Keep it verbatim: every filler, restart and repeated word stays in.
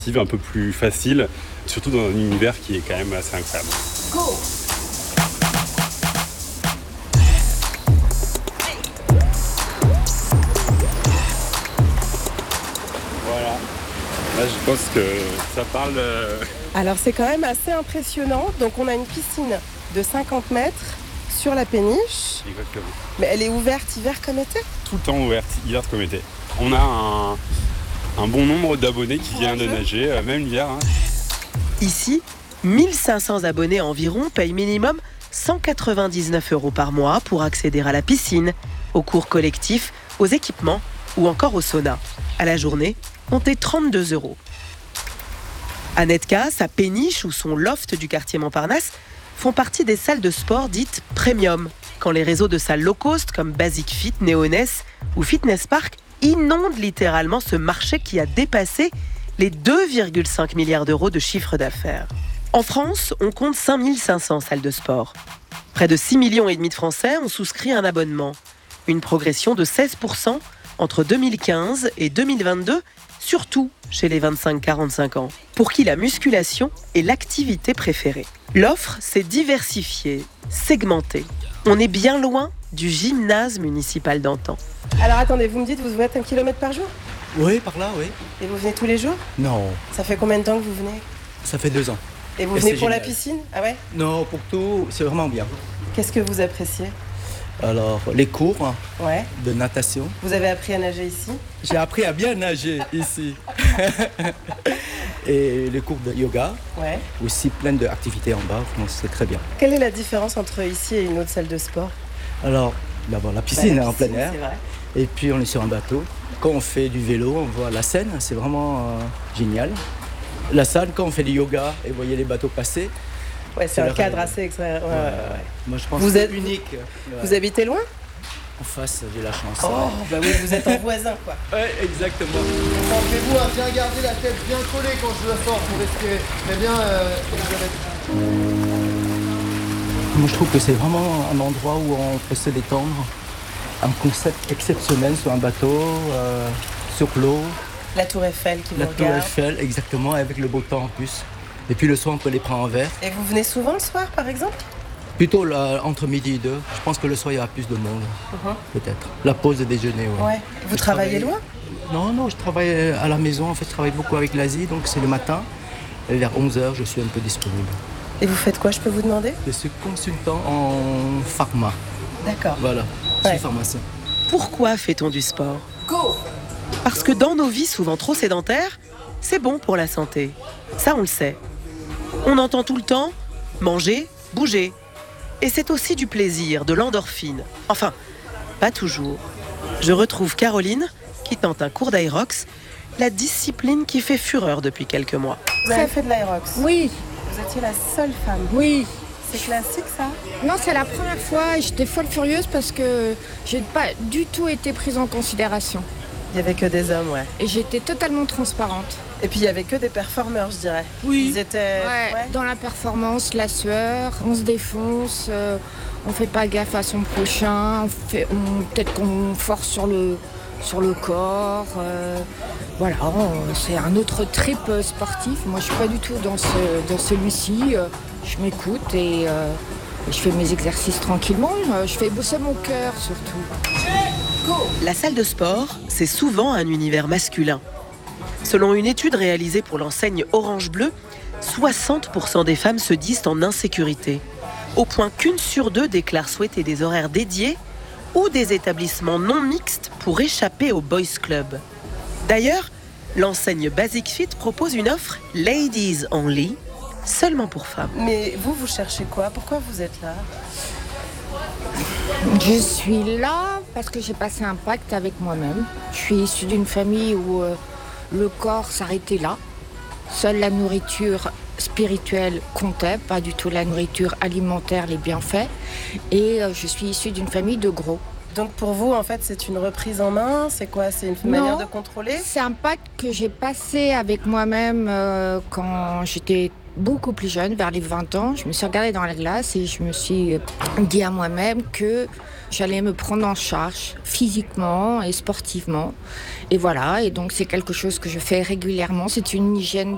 un peu plus facile, surtout dans un univers qui est quand même assez incroyable. Go! Voilà. Là, je pense que ça parle... Euh... Alors, c'est quand même assez impressionnant. Donc, on a une piscine de cinquante mètres sur la péniche. Exactement. Mais elle est ouverte hiver comme été? Tout le temps ouverte, hiver comme été. On a un... un bon nombre d'abonnés qui viennent de nager, euh, même l'hiver. Hein. Ici, mille cinq cents abonnés environ payent minimum cent quatre-vingt-dix-neuf euros par mois pour accéder à la piscine, aux cours collectifs, aux équipements ou encore au sauna. À la journée, comptez trente-deux euros. Anetka, sa péniche ou son loft du quartier Montparnasse font partie des salles de sport dites premium, quand les réseaux de salles low cost comme Basic Fit, Neoness ou Fitness Park inonde littéralement ce marché qui a dépassé les deux virgule cinq milliards d'euros de chiffre d'affaires. En France, on compte cinq mille cinq cents salles de sport. Près de six millions et demi de Français ont souscrit un abonnement. Une progression de seize pour cent entre deux mille quinze et deux mille vingt-deux, surtout chez les vingt-cinq à quarante-cinq ans, pour qui la musculation est l'activité préférée. L'offre s'est diversifiée, segmentée. On est bien loin du gymnase municipal d'antan. Alors attendez, vous me dites, vous faites un kilomètre par jour? Oui, par là, oui. Et vous venez tous les jours? Non. Ça fait combien de temps que vous venez? Ça fait deux ans. Et vous Et venez c'est pour génial. La piscine? Ah ouais? Non, pour tout, c'est vraiment bien. Qu'est-ce que vous appréciez? Alors, les cours ouais. de natation. Vous avez appris à nager ici? J'ai appris à bien nager ici. Et les cours de yoga. Ouais. Aussi plein d'activités en bas, donc c'est très bien. Quelle est la différence entre ici et une autre salle de sport? Alors, d'abord la piscine, bah, la en piscine, plein air. C'est vrai. Et puis on est sur un bateau. Quand on fait du vélo, on voit la Seine, c'est vraiment euh, génial. La salle, quand on fait du yoga et vous voyez les bateaux passer. Ouais, c'est, c'est un cadre assez extra... ouais, ouais, ouais. Moi je pense vous que c'est êtes... unique. Vous ouais. habitez loin? En face, j'ai la chance. Oh, bah oui, vous êtes en voisin, quoi. Ouais, exactement. Pensez-vous à bien garder la tête bien collée quand je la sors pour respirer. Très bien, euh, Moi, je trouve que c'est vraiment un endroit où on peut se détendre. Un concept exceptionnel sur un bateau, euh, sur l'eau. La tour Eiffel qui La vous tour regarde. Eiffel, exactement, avec le beau temps en plus. Et puis le soir, on peut les prendre en verre. Et vous venez souvent le soir, par exemple? Plutôt là, entre midi et deux. Je pense que le soir, il y aura plus de monde, uh-huh. peut-être. La pause de déjeuner, ouais. ouais. Vous je travaillez travaille... loin? Non, non, je travaille à la maison. En fait, je travaille beaucoup avec l'Asie, donc c'est le matin. Et vers onze heures, je suis un peu disponible. Et vous faites quoi, je peux vous demander? Je suis consultant en pharma. D'accord. Voilà, je ouais. suis pharmacien. Pourquoi fait-on du sport? Go! Parce que dans nos vies souvent trop sédentaires, c'est bon pour la santé. Ça, on le sait. On entend tout le temps manger, bouger. Et c'est aussi du plaisir, de l'endorphine. Enfin, pas toujours. Je retrouve Caroline, qui tente un cours d'aérox, la discipline qui fait fureur depuis quelques mois. Vous avez fait de l'aérox? Oui. Vous étiez la seule femme? Oui. C'est classique, ça? Non, c'est la première fois. J'étais folle furieuse parce que j'ai pas du tout été prise en considération. Il n'y avait que des hommes, ouais. Et j'étais totalement transparente. Et puis il n'y avait que des performeurs, je dirais. Oui. Ils étaient... Ouais, ouais. Dans la performance, la sueur, on se défonce, euh, on fait pas gaffe à son prochain, on fait, on, peut-être qu'on force sur le, sur le corps. Euh, voilà, on, c'est un autre trip sportif. Moi, je suis pas du tout dans, ce, dans celui-ci. Je m'écoute et euh, je fais mes exercices tranquillement. Je fais bosser mon cœur surtout. La salle de sport, c'est souvent un univers masculin. Selon une étude réalisée pour l'enseigne Orange Bleu, soixante pour cent des femmes se disent en insécurité, au point qu'une sur deux déclare souhaiter des horaires dédiés ou des établissements non mixtes pour échapper au boys club. D'ailleurs, l'enseigne Basic Fit propose une offre Ladies Only, seulement pour femmes. Mais vous, vous cherchez quoi? Pourquoi vous êtes là? Je suis là parce que j'ai passé un pacte avec moi-même. Je suis issue d'une famille où euh, le corps s'arrêtait là. Seule la nourriture spirituelle comptait, pas du tout la nourriture alimentaire, les bienfaits. Et euh, je suis issue d'une famille de gros. Donc pour vous, en fait, c'est une reprise en main? C'est quoi? C'est une Non, manière de contrôler? C'est un pacte que j'ai passé avec moi-même euh, quand j'étais beaucoup plus jeune, vers les vingt ans. Je me suis regardée dans la glace et je me suis dit à moi-même que j'allais me prendre en charge physiquement et sportivement. Et voilà, et donc c'est quelque chose que je fais régulièrement. C'est une hygiène